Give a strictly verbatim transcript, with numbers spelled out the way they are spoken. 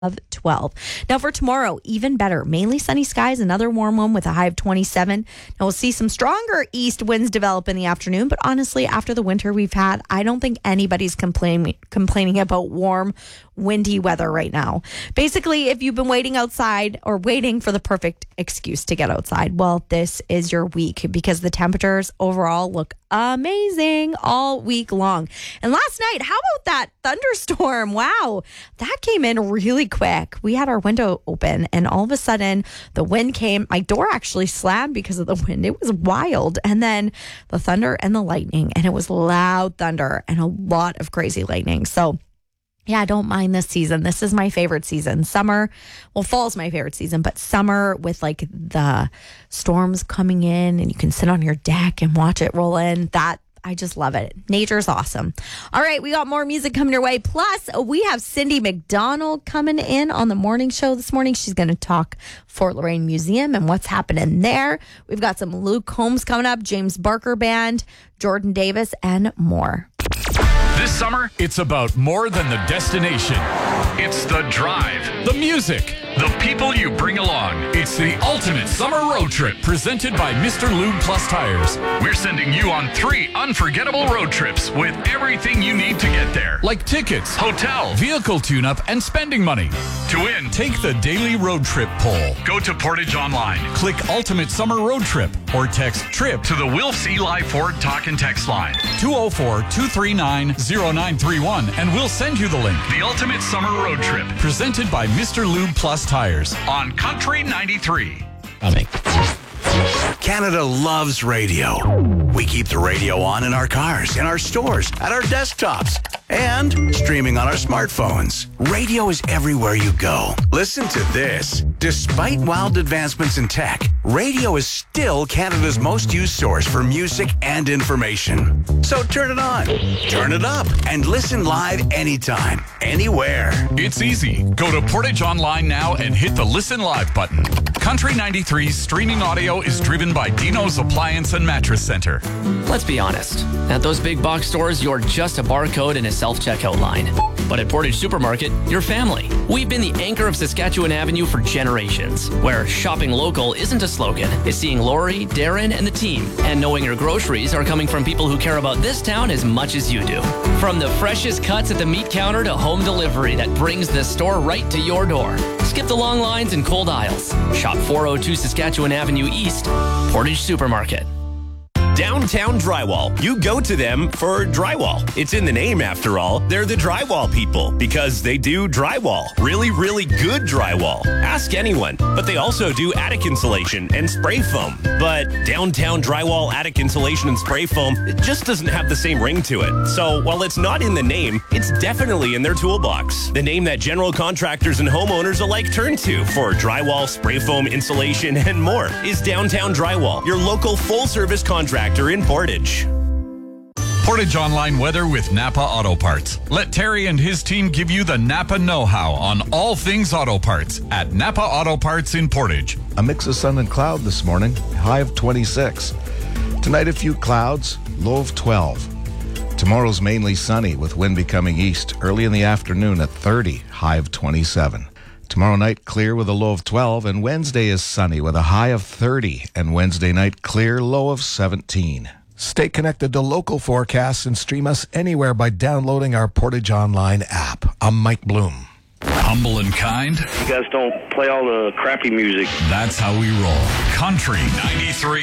of twelve. Now for tomorrow, even better. Mainly sunny skies, another warm one with a high of twenty-seven. Now we'll see some stronger east winds develop in the afternoon, but honestly, after the winter we've had, I don't think anybody's complaining complaining about warm, windy weather right now. Basically, if you've been waiting outside or waiting for the perfect excuse to get outside, well, this is your week because the temperatures overall look amazing all week long. And last night, how about that thunderstorm? Wow, that came in really quick. We had our window open and all of a sudden the wind came. My door actually slammed because of the wind. It was wild. And then the thunder and the lightning, and it was loud thunder and a lot of crazy lightning. So yeah, I don't mind this season. This is my favorite season. Summer, well, fall's my favorite season, but summer with like the storms coming in and you can sit on your deck and watch it roll in, that I just love it. Nature's awesome. All right, we got more music coming your way. Plus, we have Cindy McDonald coming in on the morning show this morning. She's going to talk Fort Lorain Museum and what's happening there. We've got some Luke Combs coming up, James Barker Band, Jordan Davis, and more. This summer, it's about more than the destination. It's the drive, the music, the people you bring along. It's the ultimate summer road trip presented by Mister Lube Plus Tires. We're sending you on three unforgettable road trips with everything you need to get there. Like tickets, hotel, vehicle tune-up, and spending money. To win, take the daily road trip poll. Go to Portage Online, click Ultimate Summer Road Trip, or text TRIP to the Wilfs Eli Ford Talk and Text line. two oh four, two three nine, oh nine three one, and we'll send you the link. The Ultimate Summer Road Trip, presented by Mister Lube Plus Tires on Country ninety-three. Coming. Canada loves radio. We keep the radio on in our cars, in our stores, at our desktops, and streaming on our smartphones. Radio is everywhere you go. Listen to this. Despite wild advancements in tech, radio is still Canada's most used source for music and information. So turn it on, turn it up, and listen live anytime, anywhere. It's easy. Go to Portage Online now and hit the Listen Live button. Country ninety-three's streaming audio is driven by Dino's Appliance and Mattress Center. Let's be honest. At those big box stores, you're just a barcode and a self-checkout line. But at Portage Supermarket, you're family. We've been the anchor of Saskatchewan Avenue for generations, where shopping local isn't a slogan. It's seeing Lori, Darren, and the team, and knowing your groceries are coming from people who care about this town as much as you do. From the freshest cuts at the meat counter to home delivery that brings the store right to your door. Skip the long lines and cold aisles. Shop four oh two Saskatchewan Avenue East, Portage Supermarket. Downtown Drywall. You go to them for drywall. It's in the name, after all. They're the drywall people because they do drywall. Really, really good drywall. Ask anyone. But they also do attic insulation and spray foam. But Downtown Drywall attic insulation and spray foam, it just doesn't have the same ring to it. So while it's not in the name, it's definitely in their toolbox. The name that general contractors and homeowners alike turn to for drywall, spray foam, insulation, and more is Downtown Drywall, your local full-service contractor in Portage. Portage Online weather with Napa Auto Parts. Let Terry and his team give you the Napa know-how on all things auto parts at Napa Auto Parts in Portage. A mix of sun and cloud this morning, high of twenty-six. Tonight a few clouds, low of twelve. Tomorrow's mainly sunny with wind becoming east. Early in the afternoon at thirty, high of twenty-seven. Tomorrow night clear with a low of twelve, and Wednesday is sunny with a high of thirty, and Wednesday night clear, low of seventeen. Stay connected to local forecasts and stream us anywhere by downloading our Portage Online app. I'm Mike Bloom. Humble and kind. You guys don't play all the crappy music. That's how we roll. Country ninety-three.